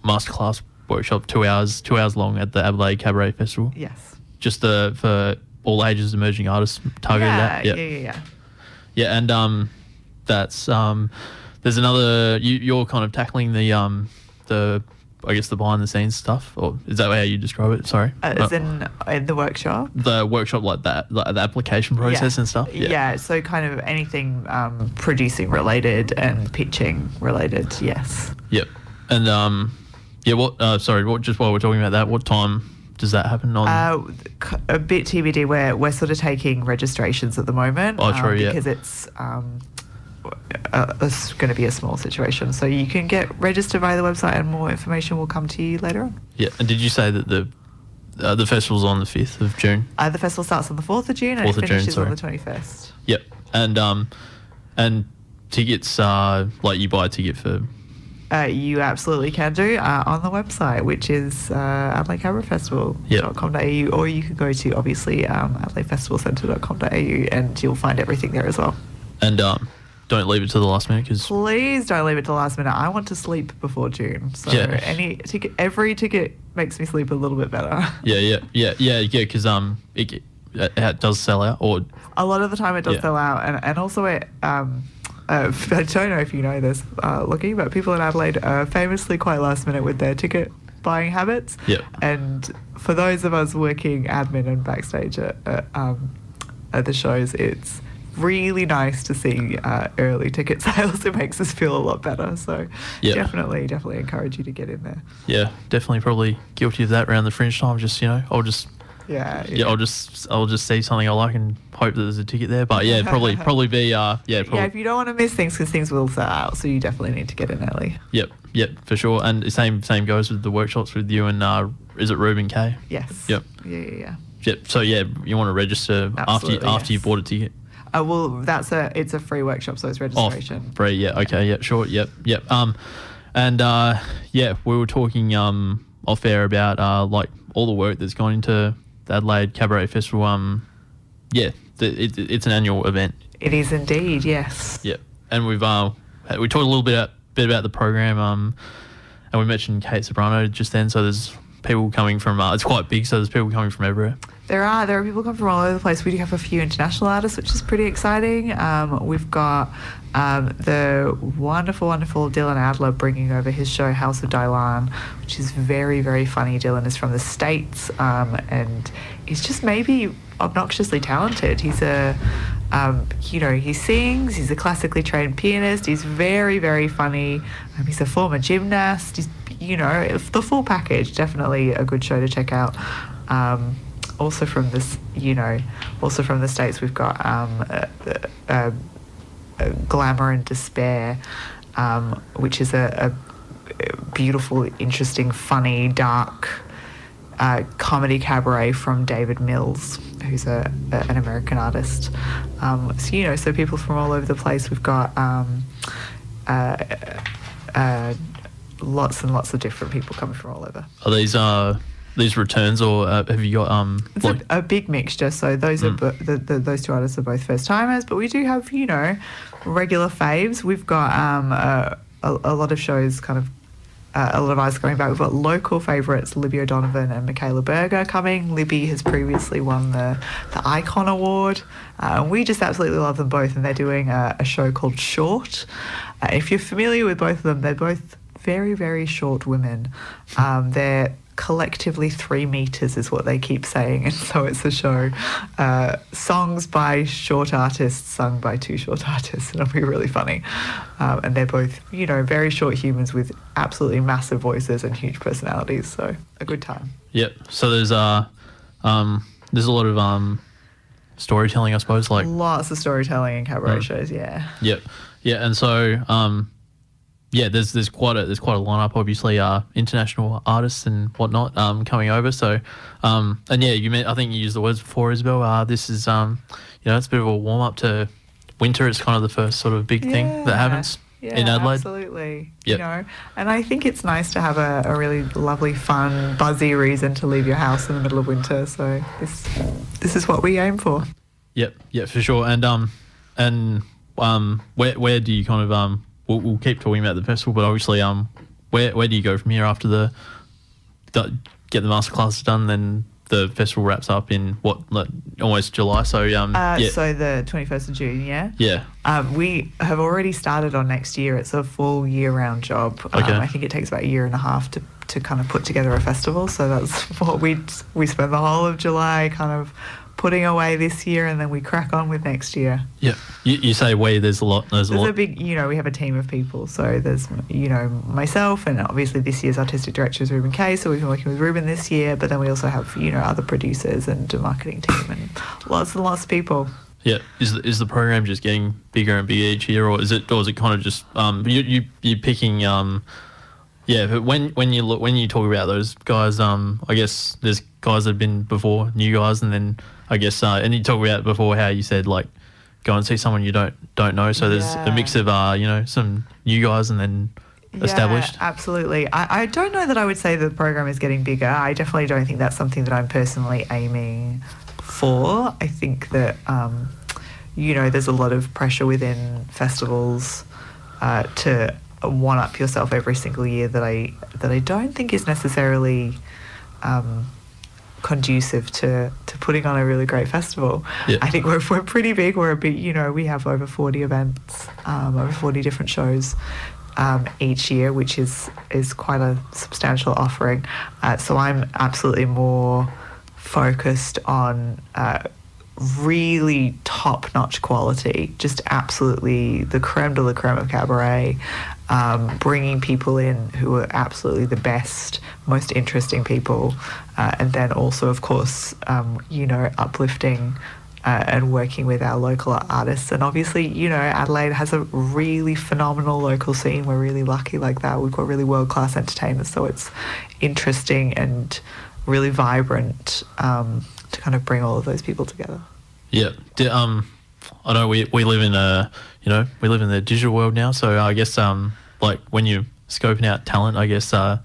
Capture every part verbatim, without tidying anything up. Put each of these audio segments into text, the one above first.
masterclass workshop, two hours, two hours long at the Adelaide Cabaret Festival. Yes. Just uh, for all ages, emerging artists targeted Yeah, at. yeah, yeah, yeah. Yeah, and um, that's um, there's another. You, you're kind of tackling the um, the I guess the behind the scenes stuff, or is that how you describe it? Sorry, Uh, as in in the workshop. the workshop like that, like the application process Yeah. and stuff. Yeah. yeah, so kind of anything um, producing related and pitching related. Yes. Yep, and um, yeah. What? Uh, sorry. What? Just while we're talking about that, what time does that happen on? Uh, c- a bit T B D. We're we're sort of taking registrations at the moment. Oh, true, um, yeah. Because it's um, uh, it's going to be a small situation, so you can get registered via the website, and more information will come to you later on. Yeah, and did you say that the uh, the festival's on the fifth of June? Uh, the festival starts on the fourth of June and fourth it of June, finishes sorry. on the twenty-first. Yep, and um, and tickets uh like you buy a ticket for. Uh, you absolutely can do uh, on the website, which is uh, adelaide cabaret festival dot com dot a u, or you can go to obviously um, adelaide festival centre dot com dot a u and you'll find everything there as well. And um, don't leave it to the last minute because Please don't leave it to the last minute. I want to sleep before June, so Yeah. any ticket, every ticket makes me sleep a little bit better. yeah, yeah, yeah, yeah, yeah, because um, it, it, it does sell out, or A lot of the time it does Yeah. sell out, and, and also it. Um, uh, I don't know if you know this, uh, looking, but people in Adelaide are famously quite last minute with their ticket buying habits. Yep. And for those of us working admin and backstage at, at, um, at the shows, it's really nice to see uh, early ticket sales. It makes us feel a lot better. So Yep. definitely, definitely encourage you to get in there. yeah, definitely probably guilty of that around the fringe time. Just you know, I'll just Yeah. yeah, I'll just I'll just see something I like and hope that there's a ticket there. But yeah, probably probably be uh yeah probably Yeah, if you don't want to miss things, because things will sell out, so you definitely need to get in early. yep yep for sure. And the same same goes with the workshops with you and uh is it Ruben K? Yes. Yep. Yeah, yeah, yeah. Yep. So yeah, you want to register after you, Absolutely, after you yes. bought a ticket. Uh, well, that's a it's a free workshop, so it's Oh, registration. free. Yeah. Okay. Yeah. Sure. Yep. Yep. Um, and uh, yeah, we were talking um off air about uh like all the work that's gone into the Adelaide Cabaret Festival. Um, yeah, the, it, it's an annual event. It is indeed, yes. Yep. And we've uh we talked a little bit bit about the program. Um, and we mentioned Kate Sobrano just then. So there's people coming from. Uh, it's quite big, so there's people coming from everywhere. There are there are people come from all over the place. We do have a few international artists, which is pretty exciting. Um, we've got um, the wonderful, wonderful Dylan Adler bringing over his show House of Dylan, which is very, very funny. Dylan is from the States, um, and he's just maybe obnoxiously talented. He's a um, you know, he sings. He's a classically trained pianist. He's very, very funny. Um, he's a former gymnast. He's, you know, the full package. Definitely a good show to check out. Um, Also from this, you know, also from the States, we've got um, uh, uh, uh, Glamour and Despair, um, which is a, a beautiful, interesting, funny, dark uh, comedy cabaret from David Mills, who's a, a an American artist. Um, so, you know, so people from all over the place. We've got um, uh, uh, lots and lots of different people coming from all over. Are these uh these returns, or uh, have you got um It's like a, a big mixture. So those Mm. are bo- the, the, those two artists are both first timers, but we do have, you know, regular faves. We've got um a, a, a lot of shows, kind of uh, a lot of eyes coming back. We've got local favourites, Libby O'Donovan and Michaela Berger coming. Libby has previously won the the Icon Award. Uh, and we just absolutely love them both, and they're doing a, a show called Short. Uh, if you're familiar with both of them, they're both very, very short women. Um, they're collectively three meters is what they keep saying, and so it's a show uh, songs by short artists sung by two short artists, and it'll be really funny. Um, and they're both, you know, very short humans with absolutely massive voices and huge personalities, so a good time. Yep. So there's uh um there's a lot of um storytelling, I suppose, like Lots of storytelling and cabaret Mm. shows, yeah. yep. Yeah, and so um yeah, there's there's quite a there's quite a lineup, obviously, uh international artists and whatnot um coming over. So um and yeah, you meant I think you used the words before, Isabel. Uh this is um you know, it's a bit of a warm up to winter. It's kind of the first sort of big thing that Yeah. happens Yeah, in Adelaide. absolutely. Yep. You know, and I think it's nice to have a, a really lovely, fun, buzzy reason to leave your house in the middle of winter. So this this is what we aim for. Yep, yeah, for sure. And um and um where where do you kind of um we'll, we'll keep talking about the festival, but obviously um where where do you go from here after the, the get the masterclasses done? Then the festival wraps up in what, like, almost July. So um, uh, yeah, so the twenty-first of June, yeah. yeah, Um, we have already started on next year. It's a full year-round job. Um, Okay. I think it takes about a year and a half to, to kind of put together a festival. So that's what we we spend the whole of July kind of putting away this year, and then we crack on with next year. yeah. You, you say we. There's a lot. There's a There's lot. a big, you know, we have a team of people. So there's, you know, myself, and obviously this year's artistic director is Ruben Kay. So we've been working with Ruben this year, but then we also have, you know, other producers and a marketing team and lots and lots of people. Yeah, is the, is the program just getting bigger and bigger each year, or is it, or is it kind of just um you you you picking um yeah, but when when you look when you talk about those guys, um I guess there's guys that have been before, new guys, and then I guess uh, and you talk about before how you said like go and see someone you don't don't know, so there's a Yeah. mix of uh you know some new guys and then established. Yeah, absolutely. I, I don't know that I would say the program is getting bigger. I definitely don't think that's something that I'm personally aiming for. I think that, um, you know, there's a lot of pressure within festivals uh, to one up yourself every single year that I that I don't think is necessarily um, conducive to, to putting on a really great festival. Yeah. I think we're, we're pretty big. We're a bit, you know, we have over forty events, um, over forty different shows um, each year, which is, is quite a substantial offering. Uh, so I'm absolutely more focused on uh, really top-notch quality, just absolutely the creme de la creme of cabaret, um, bringing people in who are absolutely the best, most interesting people, uh, and then also, of course, um, you know, uplifting uh, and working with our local artists. And obviously, you know, Adelaide has a really phenomenal local scene. We're really lucky like that. We've got really world-class entertainers, so it's interesting and really vibrant um, to kind of bring all of those people together. Yeah. D- um, I know we, we live in a, you know, we live in the digital world now. So I guess, um, like when you're scoping out talent, I guess, uh,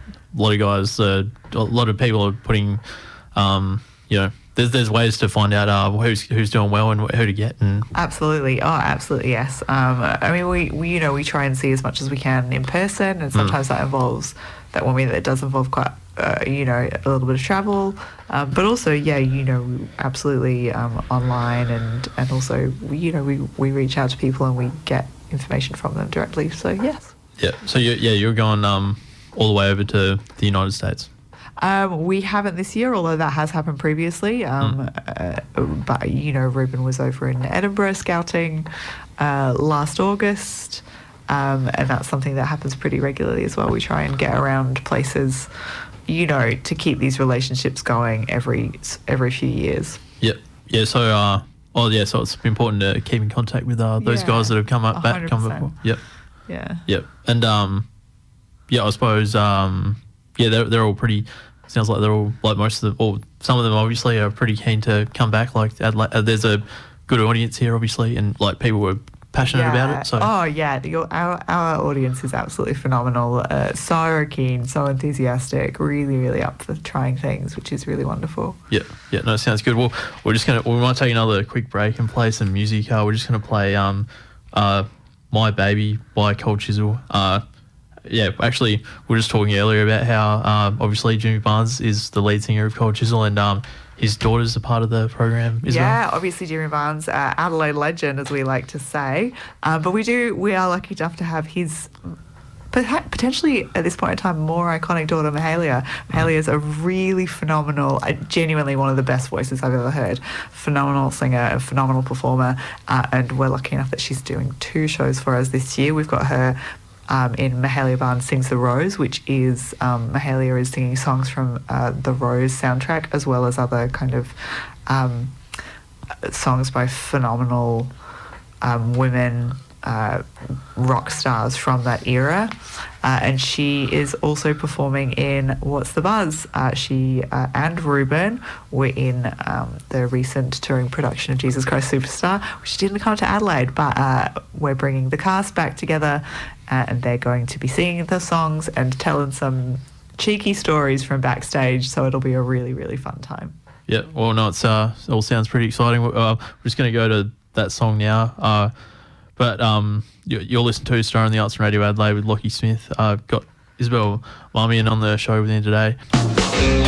a lot of guys, uh, a lot of people are putting, um, you know, there's, there's ways to find out, uh, who's, who's doing well and who to get. And Absolutely. Oh, absolutely. Yes. Um, I mean, we, we, you know, we try and see as much as we can in person, and sometimes that involves, that one mean that does involve quite, uh, you know, a little bit of travel, um, but also, yeah, you know, absolutely um, online, and, and also, we, you know, we, we reach out to people and we get information from them directly. So, yes. yeah. So you yeah, you're going, um, all the way over to the United States. Um, we haven't this year, although that has happened previously. Um, uh, but, you know, Ruben was over in Edinburgh scouting uh, last August. Um, and that's something that happens pretty regularly as well. We try and get around places, you know, to keep these relationships going every every few years. Yeah. Yeah. So, uh, oh yeah. So it's important to keep in contact with uh, those Yeah, guys that have come up back, come one hundred percent. before. Yep. Yeah. Yep. And um, yeah, I suppose um, yeah, they're they're all pretty. Sounds like they're all like most of the, or some of them obviously are pretty keen to come back. Like Adelaide, uh, there's a good audience here, obviously, and like people were passionate about it. So Oh yeah, the, our our audience is absolutely phenomenal. Uh, so keen, so enthusiastic, really, really up for trying things, which is really wonderful. yeah, yeah, no, sounds good. Well, we're just gonna we might take another quick break and play some music. Uh, we're just gonna play um, uh, My Baby by Cold Chisel. Uh, yeah, actually, we were just talking earlier about how um, obviously Jimmy Barnes is the lead singer of Cold Chisel, and um, his daughter's a part of the program as Yeah, well. obviously Jimmy Barnes, uh, Adelaide legend, as we like to say. Uh, but we do, we are lucky enough to have his perha- potentially at this point in time more iconic daughter, Mahalia. Mahalia is a really phenomenal, uh, genuinely one of the best voices I've ever heard. Phenomenal singer, a phenomenal performer, uh, and we're lucky enough that she's doing two shows for us this year. We've got her Um, in Mahalia Barnes Sings the Rose, which is um, Mahalia is singing songs from uh, the Rose soundtrack, as well as other kind of um, songs by phenomenal um, women uh, rock stars from that era. Uh, and she is also performing in What's the Buzz? Uh, she uh, and Ruben were in um, the recent touring production of Jesus Christ Superstar, which didn't come to Adelaide, but uh, we're bringing the cast back together, uh, and they're going to be singing the songs and telling some cheeky stories from backstage, so it'll be a really, really fun time. Yeah, well, no, it's uh, it all sounds pretty exciting. Uh, we're just going to go to that song now. Uh, but um, you, you'll listen to Star in the Arts and Radio Adelaide with Lockie Smith. Uh, got Isabel Marmion on the show with me today.